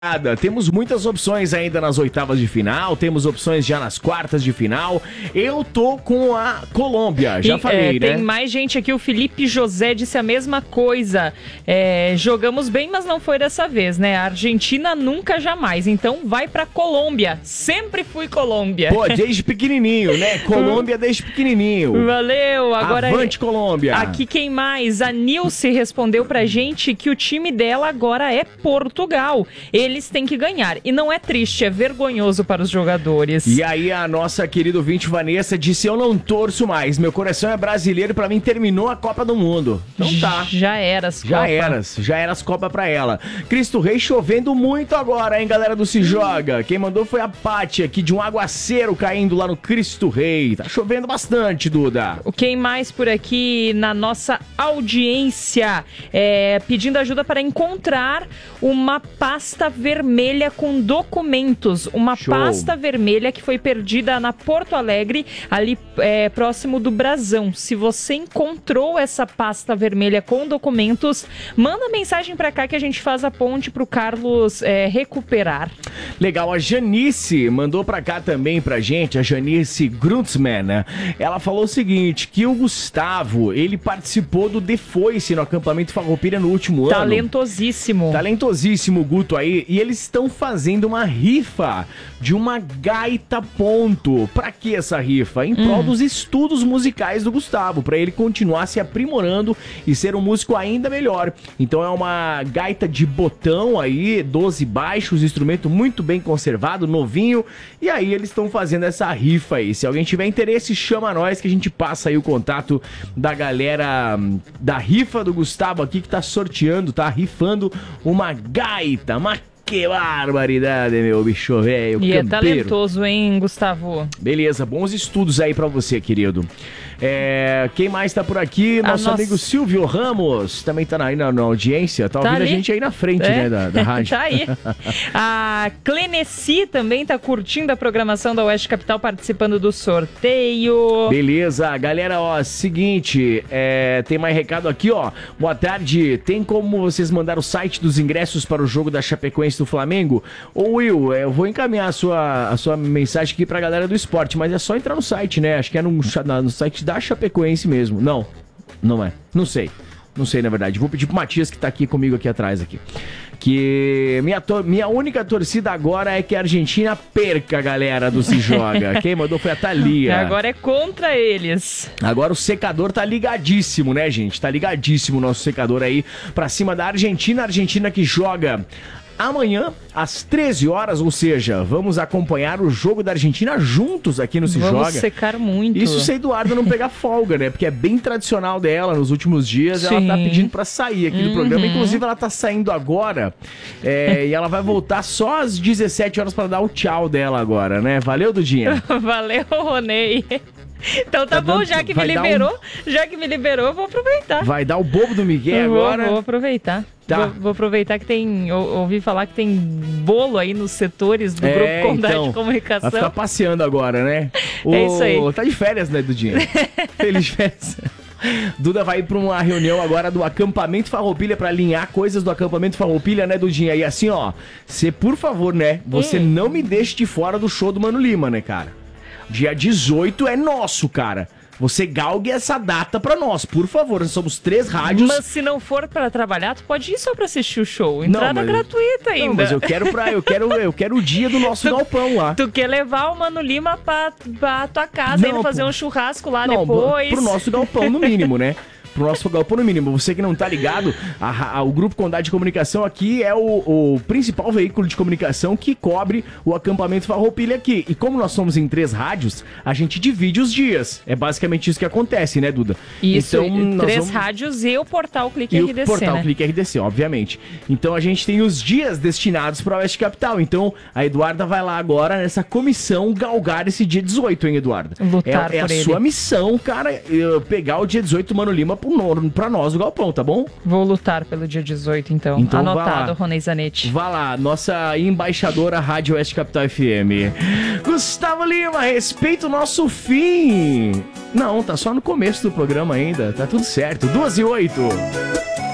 Temos muitas opções ainda nas oitavas de final, temos opções já nas quartas de final. Eu tô com a Colômbia, já falei, né? Tem mais gente aqui, o Felipe José disse a mesma coisa. Jogamos bem, mas não foi dessa vez, né? A Argentina nunca, jamais. Então vai pra Colômbia. Sempre fui Colômbia. Pô, desde pequenininho, né? Colômbia desde pequenininho. Valeu. Agora avante, Colômbia. Aqui quem mais? A Nilce respondeu pra gente que o time dela agora é Portugal. Eles têm que ganhar. E não é triste, é vergonhoso para os jogadores. E aí a nossa querida ouvinte Vanessa disse: eu não torço mais, meu coração é brasileiro e pra mim terminou a Copa do Mundo. Então tá. Já eras, Copa. Já eras Copa pra ela. Cristo Rei chovendo muito agora, hein, galera do Se Joga. Quem mandou foi a Paty aqui de um aguaceiro caindo lá no Cristo Rei. Tá chovendo bastante, Duda. Quem mais por aqui na nossa audiência pedindo ajuda para encontrar uma pasta vermelha com documentos. Uma pasta vermelha que foi perdida na Porto Alegre, ali próximo do Brasão. Se você encontrou essa pasta vermelha com documentos, manda mensagem para cá que a gente faz a ponte pro Carlos recuperar. Legal, a Janice mandou pra cá também pra gente, a Janice Gruntzmann, né? Ela falou o seguinte, que o Gustavo, ele participou do The Foice no acampamento Farroupilha no último ano. Talentosíssimo o Guto aí, e eles estão fazendo uma rifa de uma gaita ponto. Pra que essa rifa? Em prol dos estudos musicais do Gustavo, pra ele continuar se aprimorando e ser um músico ainda melhor. Então é uma gaita de botão aí, 12 baixos, instrumento muito bem conservado, novinho, e aí eles estão fazendo essa rifa aí. Se alguém tiver interesse, chama nós que a gente passa aí o contato da galera da rifa do Gustavo aqui que tá sorteando, tá rifando uma gaita, que barbaridade, meu bicho velho. E é talentoso, hein, Gustavo? Beleza, bons estudos aí pra você, querido. Quem mais tá por aqui? Nosso amigo Silvio Ramos também tá aí na audiência. Tá ouvindo a gente aí na frente, né, da rádio. Tá aí. A Cleneci também tá curtindo a programação da Oeste Capital, participando do sorteio. Beleza, galera, ó, seguinte, tem mais recado aqui, ó. Boa tarde, tem como vocês mandar o site dos ingressos para o jogo da Chapecoense do Flamengo? Ô Will, eu vou encaminhar a sua mensagem aqui pra galera do esporte, mas é só entrar no site, né? Acho que é no site da Chapecoense mesmo. Não é. Não sei, na verdade. Vou pedir pro Matias, que tá aqui comigo aqui atrás aqui. Que minha única torcida agora é que a Argentina perca, galera do Se Joga. Quem mandou foi a Thalia. Agora é contra eles. Agora o secador tá ligadíssimo, né, gente? Tá ligadíssimo o nosso secador aí pra cima da Argentina. A Argentina que joga amanhã, às 13 horas, ou seja, vamos acompanhar o jogo da Argentina juntos aqui no Se Joga. Vamos secar muito. Isso se a Eduarda não pegar folga, né? Porque é bem tradicional dela nos últimos dias. Sim. Ela tá pedindo pra sair aqui do programa. Inclusive, ela tá saindo agora. E ela vai voltar só às 17 horas pra dar o tchau dela agora, né? Valeu, Dudinha? Valeu, Ronei. Então tá bom, já que me liberou, eu vou aproveitar. Vai dar o bobo do Miguel agora? Vou aproveitar. Tá. Vou aproveitar que ouvi falar que tem bolo aí nos setores do Grupo Condade de Comunicação. Vai ficar passeando agora, né? É isso aí. Tá de férias, né, Dudinha? Feliz férias. Duda vai ir pra uma reunião agora do acampamento Farroupilha pra alinhar coisas do acampamento Farroupilha, né, Dudinha? E assim, ó, você, por favor, né, você não me deixe de fora do show do Mano Lima, né, cara? Dia 18 é nosso, cara. Você galgue essa data pra nós, por favor. Nós somos 3 rádios. Mas se não for pra trabalhar, tu pode ir só pra assistir o show. Entrada gratuita ainda. Não, mas eu quero o dia do nosso galpão lá. Tu quer levar o Mano Lima pra tua casa, ainda fazer um churrasco lá depois. Pro nosso galpão, no mínimo, né? Pro nosso galpão no mínimo. Você que não tá ligado, o Grupo Condade de Comunicação aqui é o principal veículo de comunicação que cobre o acampamento Farroupilha aqui. E como nós somos em 3 rádios, a gente divide os dias. É basicamente isso que acontece, né, Duda? Isso, então, 3 rádios e o portal Clique RDC, o portal, né? Clique RDC, obviamente. Então a gente tem os dias destinados para a Oeste Capital. Então a Eduarda vai lá agora nessa comissão galgar esse dia 18, hein, Eduarda? Lutar por ele. Sua missão, cara, pegar o dia 18 do Mano Lima pra nós do galpão, tá bom? Vou lutar pelo dia 18, então. Anotado, Ronei Zanetti. Vá lá, nossa embaixadora Rádio Oeste Capital FM. Gustavo Lima, respeita o nosso fim. Não, tá só no começo do programa ainda. Tá tudo certo. 2h08.